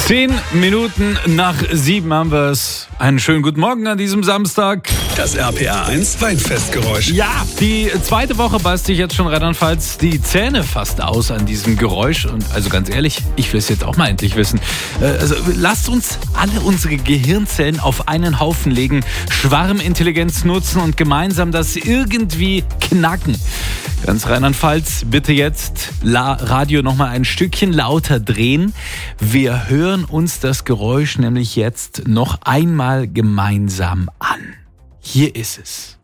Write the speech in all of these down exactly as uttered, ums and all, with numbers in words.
Zehn Minuten nach sieben haben wir es. Einen schönen guten Morgen an diesem Samstag. Das R P R eins Weinfestgeräusch. Ja, die zweite Woche beißt sich jetzt schon Rheinland-Pfalz die Zähne fast aus an diesem Geräusch. Und also ganz ehrlich, ich will es jetzt auch mal endlich wissen. Äh, also lasst uns alle unsere Gehirnzellen auf einen Haufen legen, Schwarmintelligenz nutzen und gemeinsam das irgendwie knacken. Ganz Rheinland-Pfalz, bitte jetzt La- Radio nochmal ein Stückchen lauter drehen. Wir hören uns das Geräusch nämlich jetzt noch einmal gemeinsam an. Hier ist es.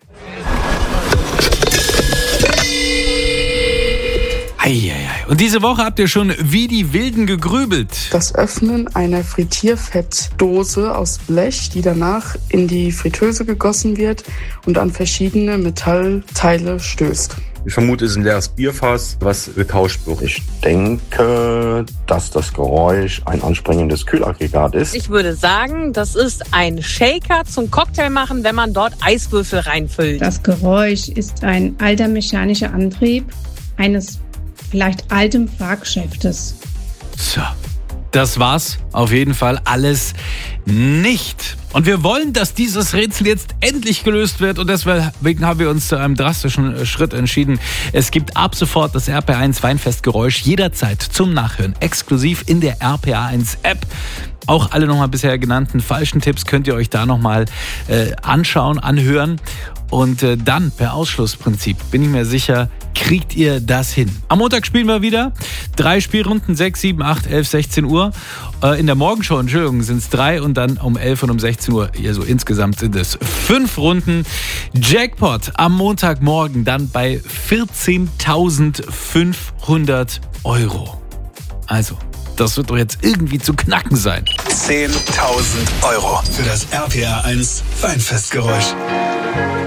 Eieiei. Und diese Woche habt ihr schon wie die Wilden gegrübelt. Das Öffnen einer Frittierfettdose aus Blech, die danach in die Fritteuse gegossen wird und an verschiedene Metallteile stößt. Ich vermute, es ist ein leeres Bierfass, was getauscht wird. Ich denke, dass das Geräusch ein anspringendes Kühlaggregat ist. Ich würde sagen, das ist ein Shaker zum Cocktail machen, wenn man dort Eiswürfel reinfüllt. Das Geräusch ist ein alter mechanischer Antrieb eines vielleicht alten Fahrgeschäftes. So, das war's auf jeden Fall alles nicht. Und wir wollen, dass dieses Rätsel jetzt endlich gelöst wird und deswegen haben wir uns zu einem drastischen Schritt entschieden. Es gibt ab sofort das R P R eins Weinfestgeräusch jederzeit zum Nachhören, exklusiv in der R P R eins App. Auch alle nochmal bisher genannten falschen Tipps könnt ihr euch da nochmal äh, anschauen, anhören. Und äh, dann per Ausschlussprinzip, bin ich mir sicher, kriegt ihr das hin. Am Montag spielen wir wieder. Drei Spielrunden, sechs, sieben, acht, elf, sechzehn Uhr. Äh, in der Morgenshow, Entschuldigung, sind es drei und dann um elf und um sechzehn Uhr. Also insgesamt sind es fünf Runden. Jackpot am Montagmorgen dann bei vierzehntausendfünfhundert Euro. Also, das wird doch jetzt irgendwie zu knacken sein. zehntausend Euro für das R P R eins Weinfestgeräusch.